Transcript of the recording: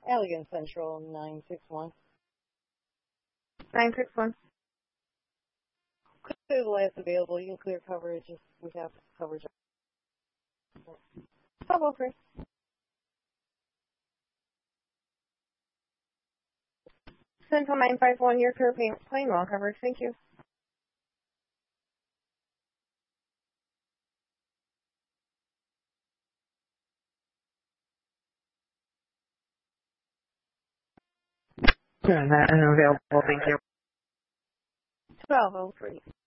Allegan Central 961. 961. Clear the last available. You can clear coverage if we have coverage. Double free. Central 951, your clear plane wall coverage. Thank you. Not unavailable, thank you. 1203.